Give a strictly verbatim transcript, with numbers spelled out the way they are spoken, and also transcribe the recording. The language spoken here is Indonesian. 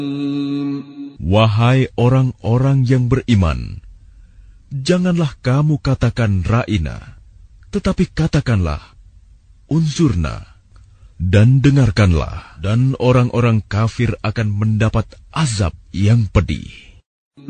Wahai orang-orang yang beriman, janganlah kamu katakan ra'ina, tetapi katakanlah unzurna, dan dengarkanlah, dan orang-orang kafir akan mendapat azab yang pedih.